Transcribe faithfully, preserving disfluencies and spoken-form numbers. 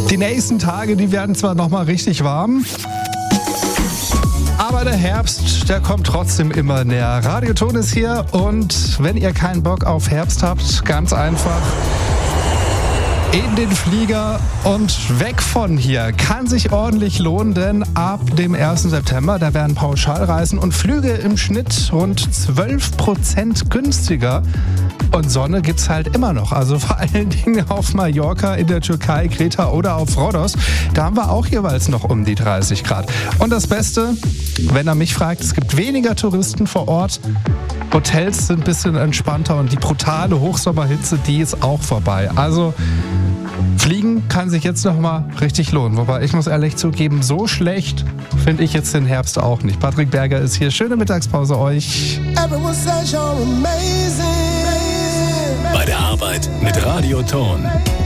Die nächsten Tage, die werden zwar noch mal richtig warm, aber der Herbst, der kommt trotzdem immer näher. Radioton ist hier und wenn ihr keinen Bock auf Herbst habt, ganz einfach in den Flieger und weg von hier. Kann sich ordentlich lohnen, denn ab dem ersten September, da werden Pauschalreisen und Flüge im Schnitt rund zwölf Prozent günstiger. Und Sonne gibt's halt immer noch. Also vor allen Dingen auf Mallorca, in der Türkei, Kreta oder auf Rhodos. Da haben wir auch jeweils noch um die dreißig Grad. Und das Beste, wenn er mich fragt, es gibt weniger Touristen vor Ort. Hotels sind ein bisschen entspannter und die brutale Hochsommerhitze, die ist auch vorbei. Also Fliegen kann sich jetzt noch mal richtig lohnen. Wobei ich muss ehrlich zugeben, so schlecht finde ich jetzt den Herbst auch nicht. Patrick Berger ist hier. Schöne Mittagspause euch. Bei der Arbeit mit Radioton.